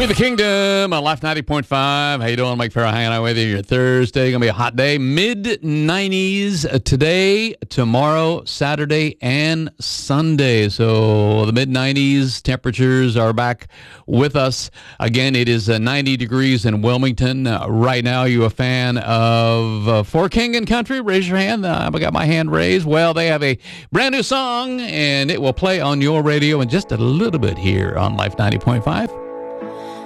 We the Kingdom on Life 90.5. How you doing? Mike Farrell hanging out with you. Your Thursday. Going to be a hot day. Mid-90s today, tomorrow, Saturday, and Sunday. So the mid-90s temperatures are back with us. Again, it is 90 degrees in Wilmington. Right now, you a fan of For King and Country? Raise your hand. I got my hand raised. Well, they have a brand new song, and it will play on your radio in just a little bit here on Life 90.5.